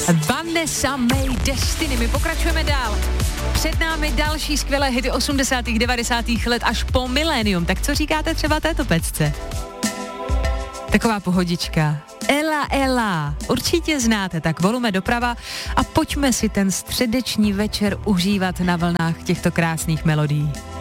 Vanessa May Destiny. My pokračujeme dál. Před námi další skvělé hity 80. 90. let až po milénium. Tak co říkáte třeba této pecce? Taková pohodička. Ela, Ela. Určitě znáte, tak volume doprava a pojďme si ten středeční večer užívat na vlnách těchto krásných melodií.